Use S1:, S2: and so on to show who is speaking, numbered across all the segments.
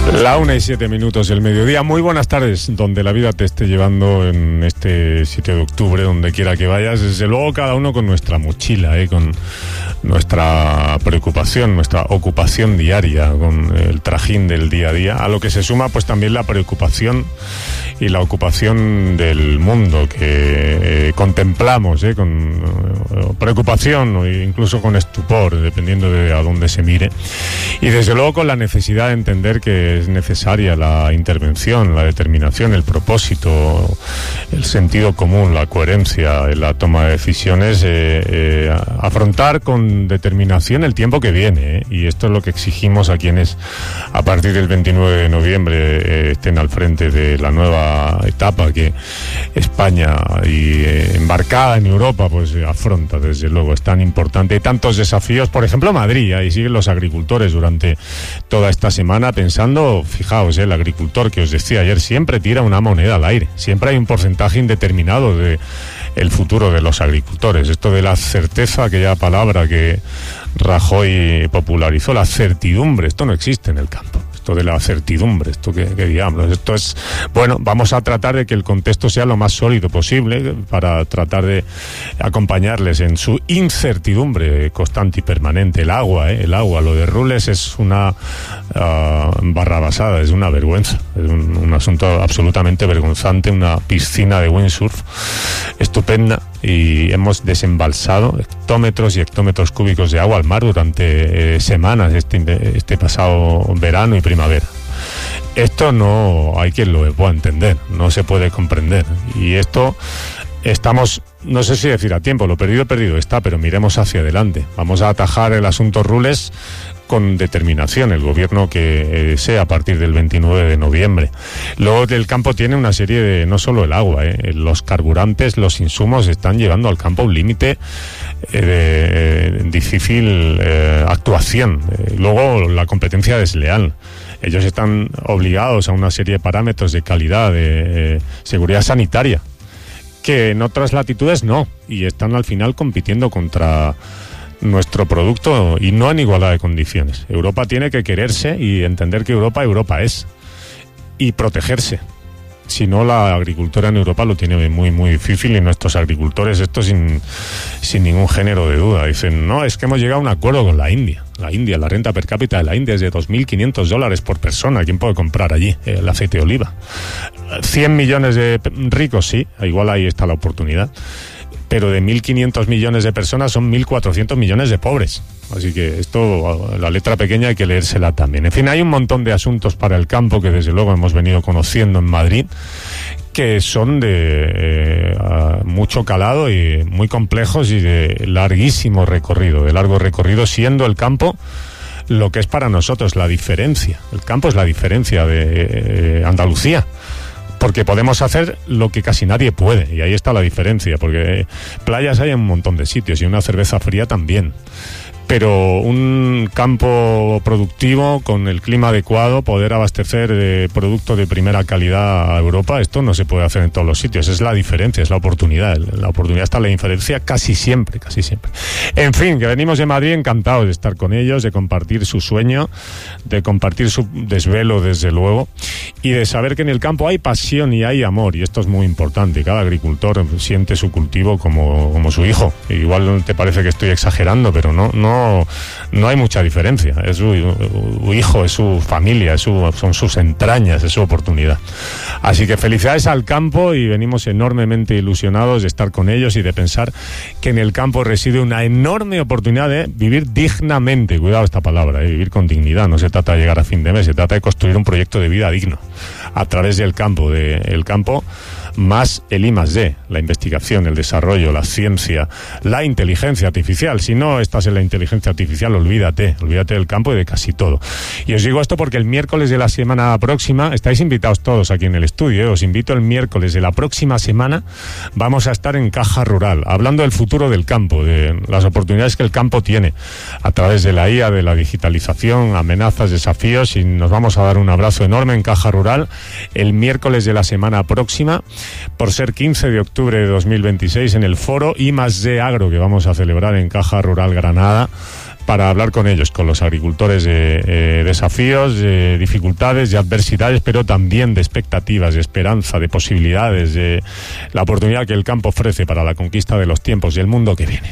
S1: La 1:07 del mediodía. Muy buenas tardes, donde la vida te esté llevando en este 7 de octubre, donde quiera que vayas. Desde luego cada uno con nuestra mochila, con nuestra preocupación, nuestra ocupación diaria, con el trajín del día a día, a lo que se suma pues también la preocupación y la ocupación del mundo que contemplamos, con preocupación o incluso con estupor, dependiendo de a dónde se mire. Y desde luego con la necesidad de entender que es necesaria la intervención, la determinación, el propósito, el sentido común, la coherencia en la toma de decisiones, afrontar con determinación el tiempo que viene, y esto es lo que exigimos a quienes a partir del 29 de noviembre estén al frente de la nueva etapa que España y embarcada en Europa pues afronta. Desde luego es tan importante, hay tantos desafíos, por ejemplo Madrid, ahí siguen los agricultores durante toda esta semana pensando, fijaos, el agricultor que os decía ayer siempre tira una moneda al aire, siempre hay un porcentaje indeterminado de el futuro de los agricultores. Esto de la certeza, aquella palabra que Rajoy popularizó, la certidumbre, esto no existe en el campo. Esto de la certidumbre, esto qué diablos, esto es, bueno, vamos a tratar de que el contexto sea lo más sólido posible para tratar de acompañarles en su incertidumbre constante y permanente. El agua, lo de Rules es una barrabasada, es una vergüenza, es un asunto absolutamente vergonzante, una piscina de windsurf estupenda, y hemos desembalsado hectómetros y hectómetros cúbicos de agua al mar durante semanas este pasado verano y primavera. Esto no hay quien lo pueda entender, no se puede comprender, y esto estamos, no sé si decir a tiempo, lo perdido está, pero miremos hacia adelante. Vamos a atajar el asunto Rules con determinación, el gobierno que sea a partir del 29 de noviembre. Luego del campo tiene una serie de, no solo el agua, los carburantes, los insumos están llevando al campo un límite de difícil actuación. Luego la competencia desleal. Ellos están obligados a una serie de parámetros de calidad, de seguridad sanitaria, que en otras latitudes no, y están al final compitiendo contra nuestro producto y no en igualdad de condiciones. Europa tiene que quererse y entender que Europa es, y protegerse. Si no, la agricultura en Europa lo tiene muy, muy difícil, y nuestros agricultores, esto sin ningún género de duda, dicen, no, es que hemos llegado a un acuerdo con la India. La renta per cápita de la India es de $2.500 por persona. ¿Quién puede comprar allí el aceite de oliva? 100 millones de ricos, sí, igual ahí está la oportunidad. Pero de 1.500 millones de personas son 1.400 millones de pobres. Así que esto, la letra pequeña, hay que leérsela también. En fin, hay un montón de asuntos para el campo que desde luego hemos venido conociendo en Madrid, que son de mucho calado y muy complejos y de largo recorrido, siendo el campo lo que es para nosotros la diferencia. El campo es la diferencia de Andalucía, porque podemos hacer lo que casi nadie puede, y ahí está la diferencia, porque playas hay en un montón de sitios y una cerveza fría también. Pero un campo productivo con el clima adecuado, poder abastecer de productos de primera calidad a Europa, esto no se puede hacer en todos los sitios. Es la diferencia, es la oportunidad. La oportunidad está en la diferencia casi siempre. En fin, que venimos de Madrid encantados de estar con ellos, de compartir su sueño, de compartir su desvelo, desde luego, y de saber que en el campo hay pasión y hay amor, y esto es muy importante. Cada agricultor siente su cultivo como su hijo. Igual te parece que estoy exagerando, pero no hay mucha diferencia. Es su hijo, es su familia, son sus entrañas, es su oportunidad. Así que felicidades al campo, y venimos enormemente ilusionados de estar con ellos y de pensar que en el campo reside una enorme oportunidad de vivir dignamente. Cuidado esta palabra, vivir con dignidad. No se trata de llegar a fin de mes, se trata de construir un proyecto de vida digno a través del campo, más el I+D, la investigación, el desarrollo, la ciencia, la inteligencia artificial. Si no estás en la inteligencia artificial, olvídate del campo y de casi todo. Y os digo esto porque el miércoles de la semana próxima, estáis invitados todos aquí en el estudio, os invito el miércoles de la próxima semana, vamos a estar en Caja Rural, hablando del futuro del campo, de las oportunidades que el campo tiene, a través de la IA, de la digitalización, amenazas, desafíos, y nos vamos a dar un abrazo enorme en Caja Rural el miércoles de la semana próxima, por ser 15 de octubre de 2026, en el foro I+D Agro que vamos a celebrar en Caja Rural Granada, para hablar con ellos, con los agricultores, de desafíos, de dificultades, de adversidades, pero también de expectativas, de esperanza, de posibilidades, de la oportunidad que el campo ofrece para la conquista de los tiempos y el mundo que viene.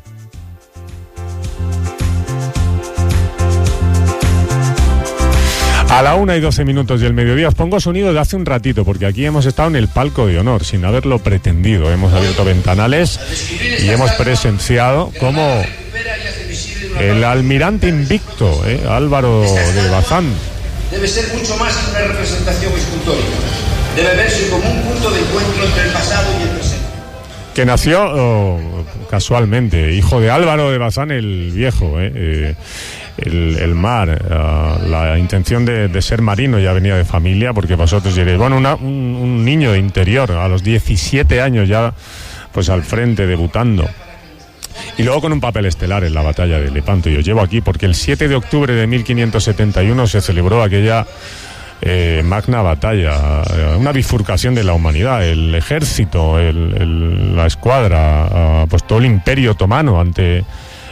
S1: A la 1:12 del mediodía os pongo sonido de hace un ratito, porque aquí hemos estado en el palco de honor, sin haberlo pretendido. Hemos abierto ventanales y hemos presenciado cómo el almirante invicto, Álvaro de Bazán,
S2: debe ser mucho más que una representación escultórica. Debe verse como un punto de encuentro entre el pasado y el presente.
S1: Que nació casualmente, hijo de Álvaro de Bazán el Viejo, el mar, la intención de ser marino ya venía de familia, porque vosotros diréis, bueno, un niño de interior, a los 17 años ya, pues al frente, debutando. Y luego con un papel estelar en la batalla de Lepanto. Y os llevo aquí porque el 7 de octubre de 1571 se celebró aquella magna batalla, una bifurcación de la humanidad, el ejército, la escuadra, pues todo el imperio otomano ante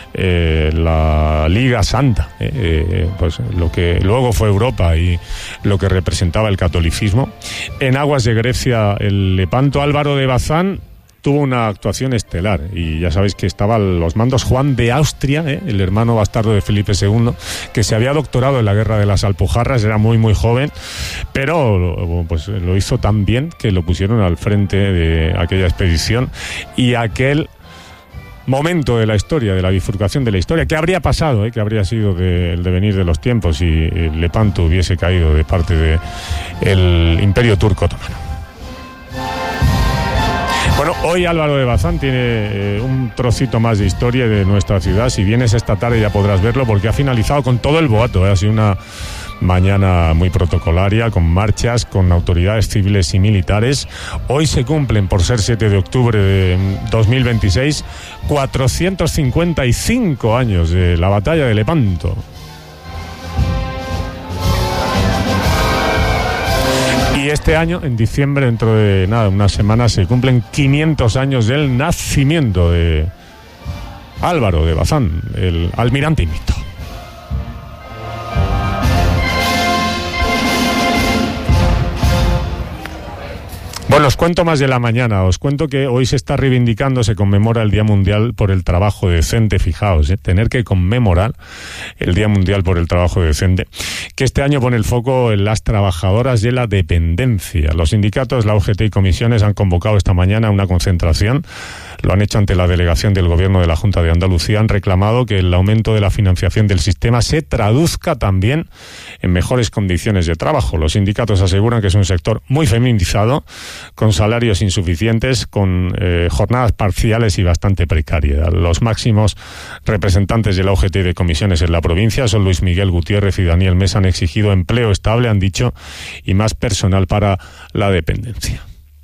S1: la Liga Santa, pues lo que luego fue Europa y lo que representaba el catolicismo. En aguas de Grecia, el Lepanto, Álvaro de Bazán tuvo una actuación estelar, y ya sabéis que estaba a los mandos Juan de Austria, el hermano bastardo de Felipe II, que se había doctorado en la guerra de las Alpujarras, era muy muy joven, pero pues lo hizo tan bien que lo pusieron al frente de aquella expedición y aquel momento de la historia, de la bifurcación de la historia. ¿Qué habría pasado? ¿Qué habría sido del devenir de los tiempos si Lepanto hubiese caído de parte del Imperio Turco Otomano? Bueno, hoy Álvaro de Bazán tiene un trocito más de historia de nuestra ciudad. Si vienes esta tarde ya podrás verlo, porque ha finalizado con todo el boato. Ha sido una mañana muy protocolaria, con marchas, con autoridades civiles y militares. Hoy se cumplen, por ser 7 de octubre de 2026, 455 años de la batalla de Lepanto. Y este año, en diciembre, dentro de unas semanas, se cumplen 500 años del nacimiento de Álvaro de Bazán, el almirante invicto. Bueno, os cuento más de la mañana. Os cuento que hoy se está reivindicando, se conmemora el Día Mundial por el Trabajo Decente. Fijaos, tener que conmemorar el Día Mundial por el Trabajo Decente, que este año pone el foco en las trabajadoras de la dependencia. Los sindicatos, la UGT y comisiones han convocado esta mañana una concentración. Lo han hecho ante la delegación del Gobierno de la Junta de Andalucía. Han reclamado que el aumento de la financiación del sistema se traduzca también en mejores condiciones de trabajo. Los sindicatos aseguran que es un sector muy feminizado, con salarios insuficientes, con jornadas parciales y bastante precariedad. Los máximos representantes de la UGT y de comisiones en la provincia son Luis Miguel Gutiérrez y Daniel Mesa. Han exigido empleo estable, han dicho, y más personal para la dependencia.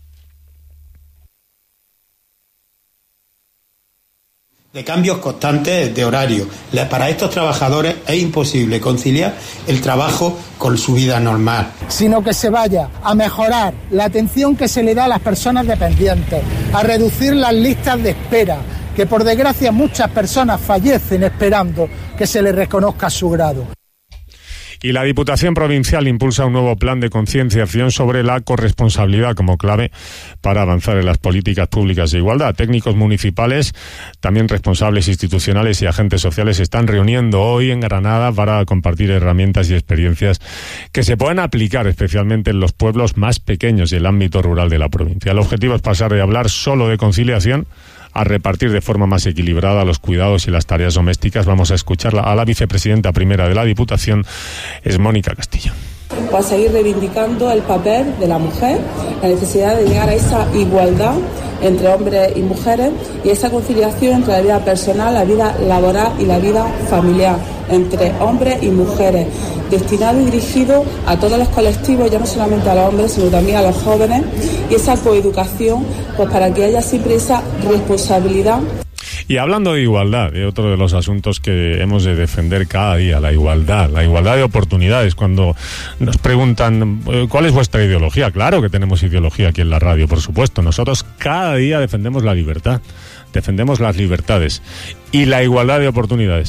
S3: De cambios constantes de horario. Para estos trabajadores es imposible conciliar el trabajo con su vida normal.
S4: Sino que se vaya a mejorar la atención que se le da a las personas dependientes, a reducir las listas de espera, que por desgracia muchas personas fallecen esperando que se les reconozca su grado.
S1: Y la Diputación Provincial impulsa un nuevo plan de concienciación sobre la corresponsabilidad como clave para avanzar en las políticas públicas de igualdad. Técnicos municipales, también responsables institucionales y agentes sociales se están reuniendo hoy en Granada para compartir herramientas y experiencias que se pueden aplicar especialmente en los pueblos más pequeños del ámbito rural de la provincia. El objetivo es pasar de hablar solo de conciliación a repartir de forma más equilibrada los cuidados y las tareas domésticas. Vamos a escucharla a la vicepresidenta primera de la Diputación, es Mónica Castillo.
S5: Para seguir reivindicando el papel de la mujer, la necesidad de llegar a esa igualdad entre hombres y mujeres y esa conciliación entre la vida personal, la vida laboral y la vida familiar, entre hombres y mujeres, destinado y dirigido a todos los colectivos, ya no solamente a los hombres, sino también a los jóvenes, y esa coeducación, pues para que haya siempre esa responsabilidad.
S1: Y hablando de igualdad, otro de los asuntos que hemos de defender cada día, la igualdad de oportunidades. Cuando nos preguntan ¿cuál es vuestra ideología? Claro que tenemos ideología aquí en la radio, por supuesto. Nosotros cada día defendemos la libertad, defendemos las libertades y la igualdad de oportunidades.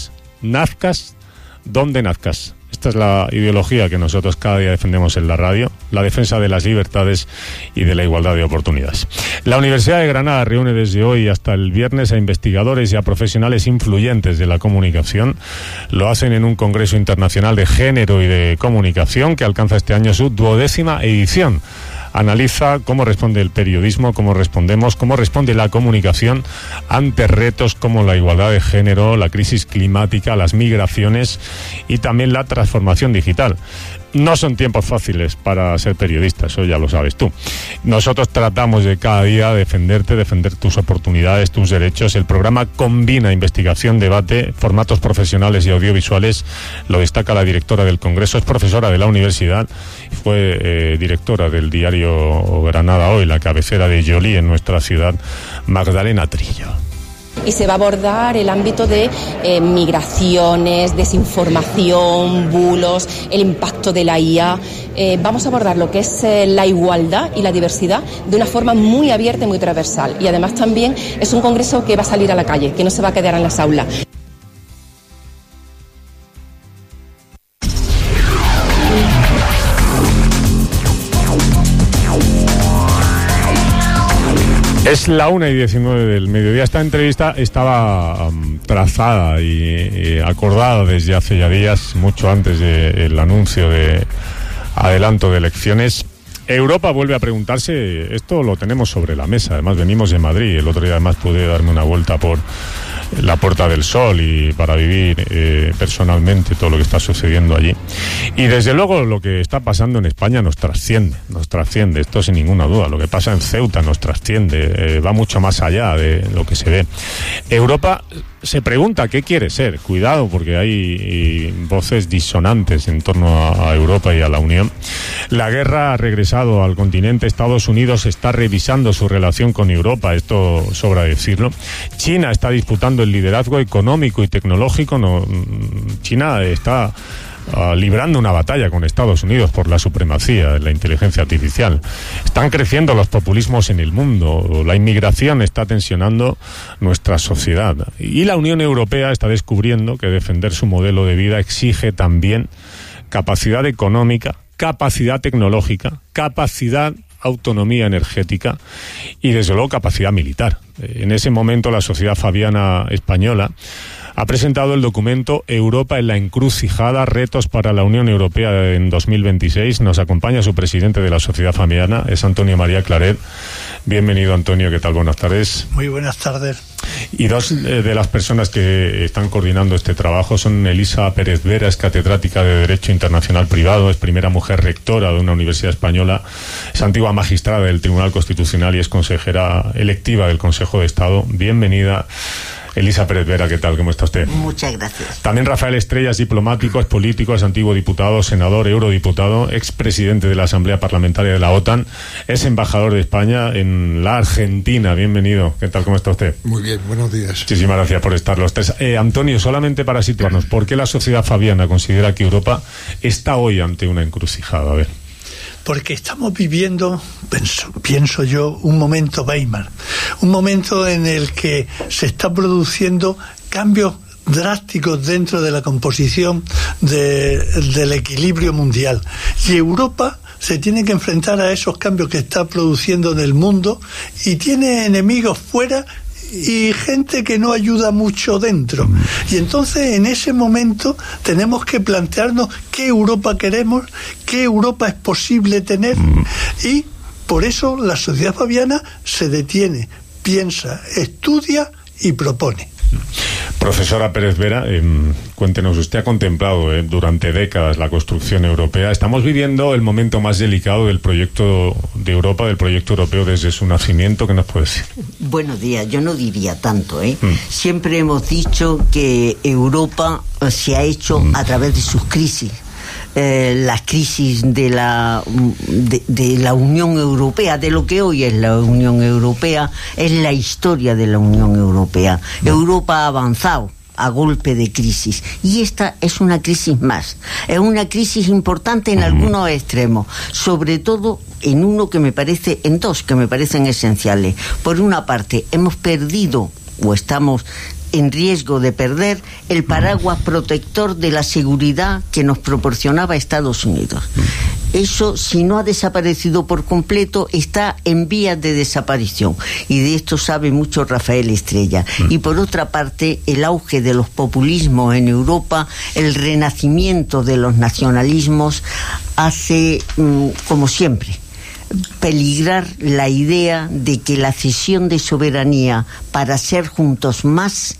S1: nazcas donde nazcas. Esta es la ideología que nosotros cada día defendemos en la radio, la defensa de las libertades y de la igualdad de oportunidades. La Universidad de Granada reúne desde hoy hasta el viernes a investigadores y a profesionales influyentes de la comunicación. Lo hacen en un Congreso Internacional de Género y de Comunicación que alcanza este año su 12ª edición. Analiza cómo responde el periodismo, cómo respondemos, cómo responde la comunicación ante retos como la igualdad de género, la crisis climática, las migraciones y también la transformación digital. No son tiempos fáciles para ser periodista, eso ya lo sabes tú. Nosotros tratamos de cada día defender tus oportunidades, tus derechos. El programa combina investigación, debate, formatos profesionales y audiovisuales. Lo destaca la directora del Congreso, es profesora de la universidad, fue directora del diario Granada Hoy, la cabecera de Yoli en nuestra ciudad, Magdalena Trillo.
S6: Y se va a abordar el ámbito de migraciones, desinformación, bulos, el impacto de la IA. Vamos a abordar lo que es la igualdad y la diversidad de una forma muy abierta y muy transversal. Y además también es un congreso que va a salir a la calle, que no se va a quedar en las aulas.
S1: Es la 1:19 del mediodía. Esta entrevista estaba trazada y acordada desde hace ya días, mucho antes del anuncio de adelanto de elecciones. Europa vuelve a preguntarse, esto lo tenemos sobre la mesa, además venimos de Madrid, el otro día además pude darme una vuelta por la Puerta del Sol y para vivir personalmente todo lo que está sucediendo allí. Y desde luego lo que está pasando en España nos trasciende, esto sin ninguna duda. Lo que pasa en Ceuta nos trasciende, va mucho más allá de lo que se ve. Europa se pregunta qué quiere ser. Cuidado, porque hay voces disonantes en torno a Europa y a la Unión. La guerra ha regresado al continente. Estados Unidos está revisando su relación con Europa, esto sobra decirlo. China está disputando el liderazgo económico y tecnológico. China está librando una batalla con Estados Unidos por la supremacía de la inteligencia artificial. Están creciendo los populismos en el mundo, la inmigración está tensionando nuestra sociedad y la Unión Europea está descubriendo que defender su modelo de vida exige también capacidad económica, capacidad tecnológica, capacidad, autonomía energética y desde luego capacidad militar. En ese momento la Sociedad Fabiana Española ha presentado el documento Europa en la encrucijada, retos para la Unión Europea en 2026. Nos acompaña su presidente de la Sociedad Fabiana, es Antonio María Claret. Bienvenido, Antonio, ¿qué tal? Buenas tardes.
S7: Muy buenas tardes.
S1: Y dos de las personas que están coordinando este trabajo son Elisa Pérez Vera, es catedrática de Derecho Internacional Privado, es primera mujer rectora de una universidad española, es antigua magistrada del Tribunal Constitucional y es consejera electiva del Consejo de Estado. Bienvenida, Elisa Pérez Vera, ¿qué tal? ¿Cómo está usted?
S8: Muchas gracias.
S1: También Rafael Estrella es diplomático, es político, es antiguo diputado, senador, eurodiputado, expresidente de la Asamblea Parlamentaria de la OTAN, es embajador de España en la Argentina. Bienvenido. ¿Qué tal? ¿Cómo está usted?
S7: Muy bien, buenos días.
S1: Muchísimas gracias por estar los tres. Antonio, solamente para situarnos, ¿por qué la Sociedad Fabiana considera que Europa está hoy ante una encrucijada? A ver.
S7: Porque estamos viviendo, pienso yo, un momento Weimar, un momento en el que se está produciendo cambios drásticos dentro de la composición del equilibrio mundial. Y Europa se tiene que enfrentar a esos cambios que está produciendo en el mundo y tiene enemigos fuera y gente que no ayuda mucho dentro. Y entonces en ese momento tenemos que plantearnos qué Europa queremos, qué Europa es posible tener, y por eso la Sociedad Fabiana se detiene, piensa, estudia y propone.
S1: Profesora Pérez Vera, cuéntenos, usted ha contemplado durante décadas la construcción europea. Estamos viviendo el momento más delicado del proyecto de Europa, del proyecto europeo desde su nacimiento. ¿Qué nos puede decir?
S8: Buenos días, yo no diría tanto, Siempre hemos dicho que Europa se ha hecho a través de sus crisis. Las crisis de la Unión Europea, de lo que hoy es la Unión Europea, es la historia de la Unión Europea. Europa ha avanzado a golpe de crisis y esta es una crisis más, es una crisis importante en algunos extremos, sobre todo en dos que me parecen esenciales. Por una parte, hemos perdido o estamos en riesgo de perder el paraguas protector de la seguridad que nos proporcionaba Estados Unidos. Eso, si no ha desaparecido por completo, está en vías de desaparición. Y de esto sabe mucho Rafael Estrella. Y por otra parte, el auge de los populismos en Europa, el renacimiento de los nacionalismos, hace, como siempre, peligrar la idea de que la cesión de soberanía para ser juntos más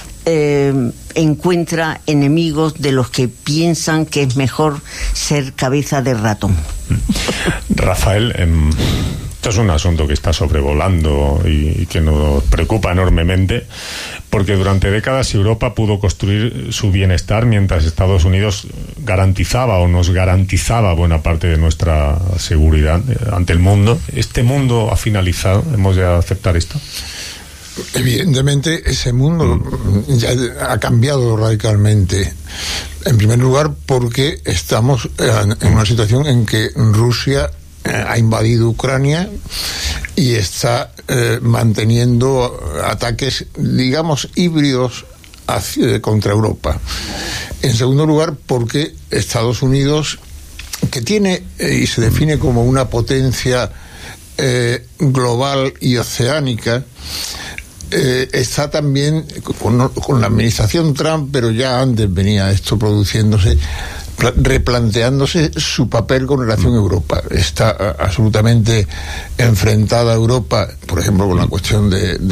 S8: encuentra enemigos de los que piensan que es mejor ser cabeza de ratón.
S1: Rafael, esto es un asunto que está sobrevolando y que nos preocupa enormemente, porque durante décadas Europa pudo construir su bienestar mientras Estados Unidos garantizaba o nos garantizaba buena parte de nuestra seguridad ante el mundo. ¿Este mundo ha finalizado? ¿Hemos de aceptar esto?
S9: Evidentemente ese mundo ya ha cambiado radicalmente. En primer lugar porque estamos en una situación en que Rusia ha invadido Ucrania y está manteniendo ataques, digamos, híbridos contra Europa. En segundo lugar porque Estados Unidos, que tiene y se define como una potencia global y oceánica, está también con la administración Trump, pero ya antes venía esto produciéndose, replanteándose su papel con relación a Europa. Está absolutamente enfrentada a Europa, por ejemplo, con la cuestión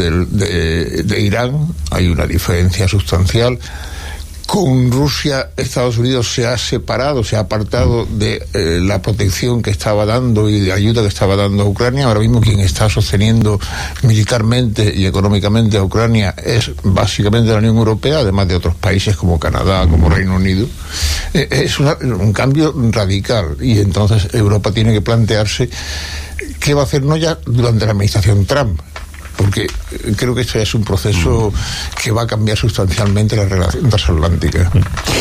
S9: de Irán. Hay una diferencia sustancial. Con Rusia, Estados Unidos se ha separado, se ha apartado de la protección que estaba dando y de ayuda que estaba dando a Ucrania. Ahora mismo quien está sosteniendo militarmente y económicamente a Ucrania es básicamente la Unión Europea, además de otros países como Canadá, como Reino Unido. Es un cambio radical, y entonces Europa tiene que plantearse qué va a hacer, no ya durante la administración Trump, porque creo que este es un proceso que va a cambiar sustancialmente la relación transatlántica.